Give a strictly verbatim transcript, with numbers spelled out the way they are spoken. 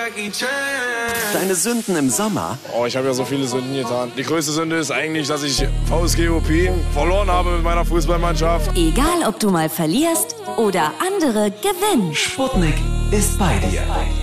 Deine Sünden im Sommer? Oh, ich habe ja so viele Sünden getan. Die größte Sünde ist eigentlich, dass ich V S G O P verloren habe mit meiner Fußballmannschaft. Egal, ob du mal verlierst oder andere gewinnen. Sputnik ist bei dir.